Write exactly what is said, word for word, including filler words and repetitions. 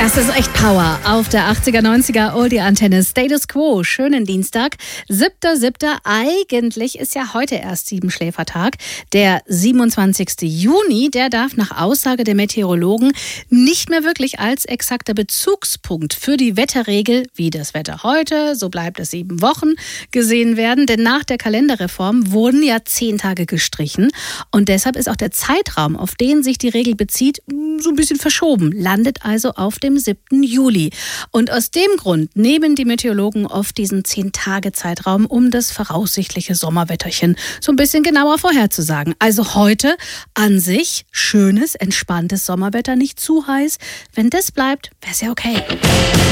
Das ist echt Power auf der achtziger, neunziger Oldie-Antenne. Status Quo, schönen Dienstag, siebter siebter Eigentlich ist ja heute erst Siebenschläfertag. Der siebenundzwanzigster Juni, der darf nach Aussage der Meteorologen nicht mehr wirklich als exakter Bezugspunkt für die Wetterregel, wie das Wetter heute, so bleibt es sieben Wochen, gesehen werden. Denn nach der Kalenderreform wurden ja zehn Tage gestrichen. Und deshalb ist auch der Zeitraum, auf den sich die Regel bezieht, so ein bisschen verschoben. Landet also auf dem siebten Juli. Und aus dem Grund nehmen die Meteorologen oft diesen zehn-Tage-Zeitraum, um das voraussichtliche Sommerwetterchen so ein bisschen genauer vorherzusagen. Also heute an sich schönes, entspanntes Sommerwetter, nicht zu heiß. Wenn das bleibt, wäre es ja okay.